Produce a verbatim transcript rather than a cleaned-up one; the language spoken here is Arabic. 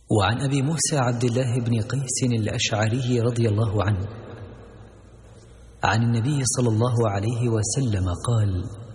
وعن أبي موسى عبد الله بن قيس الأشعري رضي الله عنه عن النبي صلى الله عليه وسلم قال: